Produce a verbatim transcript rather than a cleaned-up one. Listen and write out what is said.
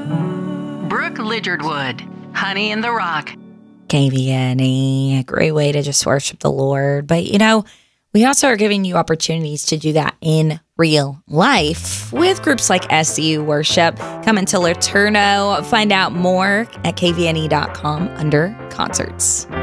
Brooke Lidgerwood, Honey in the Rock. K V N E, a great way to just worship the Lord. But, you know, we also are giving you opportunities to do that in real life with groups like S U Worship. Coming to Laterno. Find out more at k v n e dot com under concerts.